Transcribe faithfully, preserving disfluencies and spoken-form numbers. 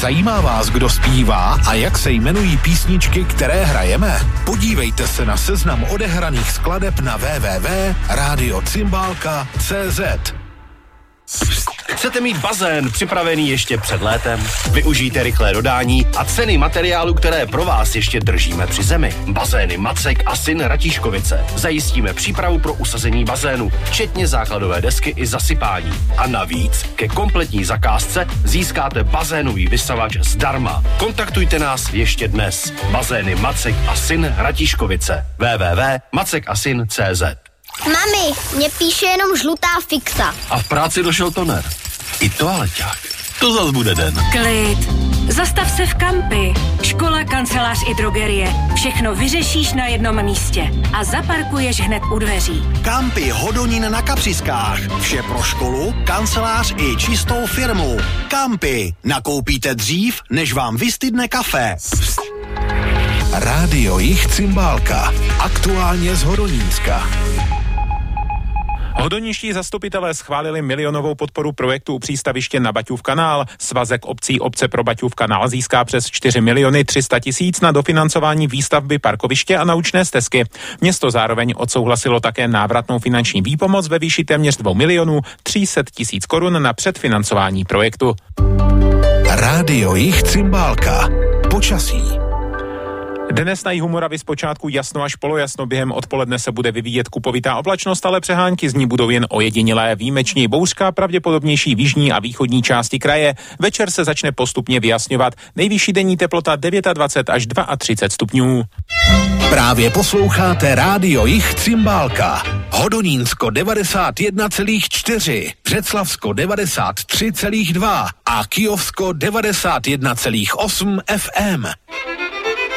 Zajímá vás, kdo zpívá a jak se jmenují písničky, které hrajeme? Podívejte se na seznam odehraných skladeb na w w w tečka radio cymbálka tečka c z. Chcete mít bazén připravený ještě před létem? Využijte rychlé dodání a ceny materiálu, které pro vás ještě držíme při zemi. Bazény Macek a Syn Ratíškovice. Zajistíme přípravu pro usazení bazénu, včetně základové desky i zasypání. A navíc ke kompletní zakázce získáte bazénový vysavač zdarma. Kontaktujte nás ještě dnes. Bazény Macek a Syn Ratíškovice. w w w tečka macek a syn tečka c z. Mami, mě píše jenom žlutá fixa. A v práci došel toner. I toaleťák. To zas bude den. Klid. Zastav se v Kampi. Škola, kancelář i drogerie. Všechno vyřešíš na jednom místě. A zaparkuješ hned u dveří. Kampi Hodonín na Kapřiskách. Vše pro školu, kancelář i čistou firmu. Kampi. Nakoupíte dřív, než vám vystydne kafe. Rádio Jich Cymbálka. Aktuálně z Hodonínska. Hodonínští zastupitelé schválili milionovou podporu projektu u přístaviště na Baťův kanál. Svazek obcí Obce pro Baťův kanál získá přes čtyři miliony tři sta tisíc na dofinancování výstavby parkoviště a naučné stezky. Město zároveň odsouhlasilo také návratnou finanční výpomoc ve výši téměř dvou milionů tři sta tisíc korun na předfinancování projektu. Rádio Jich Cymbálka. Počasí. Dnes na jihu Moravy zpočátku jasno až polojasno, během odpoledne se bude vyvíjet kupovitá oblačnost, ale přehánky z ní budou jen ojedinělé. Výjimečně bouřka pravděpodobnější v jižní a východní části kraje. Večer se začne postupně vyjasňovat. Nejvyšší denní teplota dvacet devět až třicet dva stupňů. Právě posloucháte Rádio Jich Cymbálka. Hodonínsko devadesát jedna celá čtyři, Břeclavsko devadesát tři celá dva a Kyjovsko devadesát jedna celá osm F M.